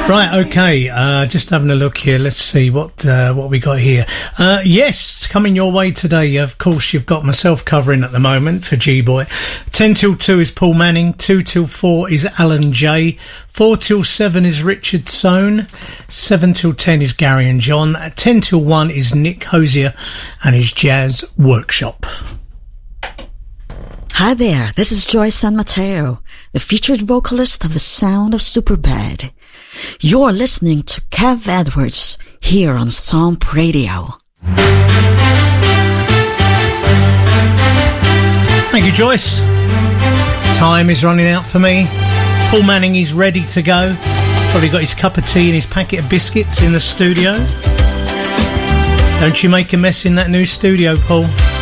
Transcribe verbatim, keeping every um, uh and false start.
Right, okay, uh, just having a look here. Let's see what uh, what we got here. Uh, yes, coming your way today, of course, you've got myself covering at the moment for G-Boy. ten till two is Paul Manning, two till four is Alan J, four till seven is Richard Sohn, seven till ten is Gary and John, ten till one is Nick Hosier and his Jazz Workshop. Hi there, this is Joy San Mateo, the featured vocalist of The Sound of Superbad. You're listening to Kev Edwards here on Stomp Radio. Thank you, Joyce. Time is running out for me. Paul Manning is ready to go. Probably got his cup of tea and his packet of biscuits in the studio. Don't you make a mess in that new studio, Paul.